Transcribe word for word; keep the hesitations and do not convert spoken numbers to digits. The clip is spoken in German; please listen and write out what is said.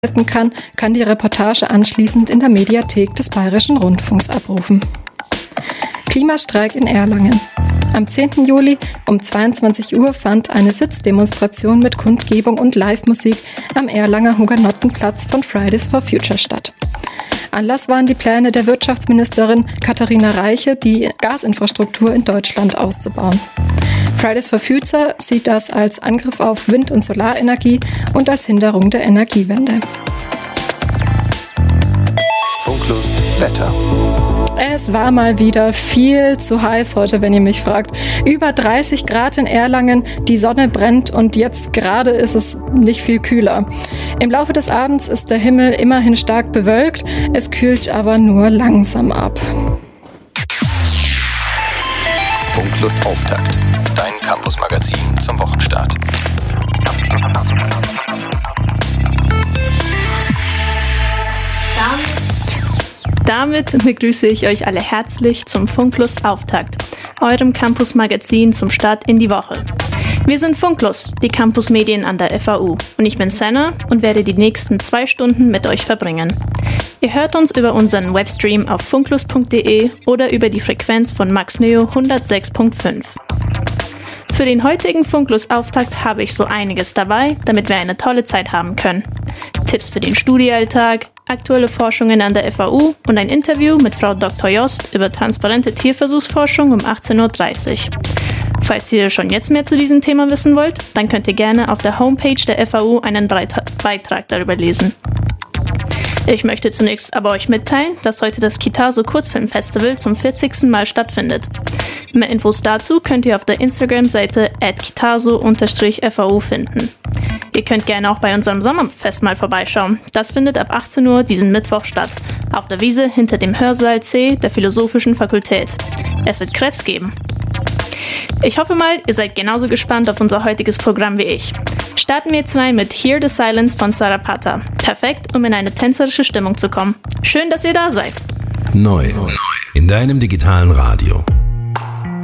kann, kann die Reportage anschließend in der Mediathek des Bayerischen Rundfunks abrufen. Klimastreik in Erlangen. Am zehnten Juli um zweiundzwanzig Uhr fand eine Sitzdemonstration mit Kundgebung und Live-Musik am Erlanger Hugenottenplatz von Fridays for Future statt. Anlass waren die Pläne der Wirtschaftsministerin Katharina Reiche, die Gasinfrastruktur in Deutschland auszubauen. Fridays for Future sieht das als Angriff auf Wind- und Solarenergie und als Hinderung der Energiewende. Funklust Wetter. Es war mal wieder viel zu heiß heute, wenn ihr mich fragt. Über dreißig Grad in Erlangen, die Sonne brennt und jetzt gerade ist es nicht viel kühler. Im Laufe des Abends ist der Himmel immerhin stark bewölkt, es kühlt aber nur langsam ab. Funklust Auftakt. Dein Campus-Magazin zum Wochenstart. Damit begrüße ich euch alle herzlich zum Funklust Auftakt, eurem Campus-Magazin zum Start in die Woche. Wir sind Funklust, die Campus-Medien an der F A U, und ich bin Senna und werde die nächsten zwei Stunden mit euch verbringen. Ihr hört uns über unseren Webstream auf funklust punkt de oder über die Frequenz von MaxNeo hundertsechs Komma fünf. Für den heutigen Funklust-Auftakt habe ich so einiges dabei, damit wir eine tolle Zeit haben können. Tipps für den Studienalltag, aktuelle Forschungen an der F A U und ein Interview mit Frau Doktor Jost über transparente Tierversuchsforschung um achtzehn Uhr dreißig. Falls ihr schon jetzt mehr zu diesem Thema wissen wollt, dann könnt ihr gerne auf der Homepage der F A U einen Beitrag darüber lesen. Ich möchte zunächst aber euch mitteilen, dass heute das Kitazo Kurzfilmfestival zum vierzigsten Mal stattfindet. Mehr Infos dazu könnt ihr auf der Instagram-Seite at kitazo F A U finden. Ihr könnt gerne auch bei unserem Sommerfest mal vorbeischauen. Das findet ab achtzehn Uhr diesen Mittwoch statt, auf der Wiese hinter dem Hörsaal C der Philosophischen Fakultät. Es wird Krebs geben. Ich hoffe mal, ihr seid genauso gespannt auf unser heutiges Programm wie ich. Starten wir jetzt rein mit Hear the Silence von Sarapata. Perfekt, um in eine tänzerische Stimmung zu kommen. Schön, dass ihr da seid. Neu in deinem digitalen Radio.